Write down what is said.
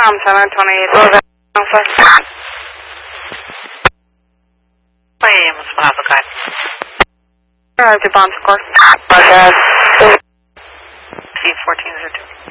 Center 28. Hey, what's the Alpha Guide? To bomb score. Speed 1402.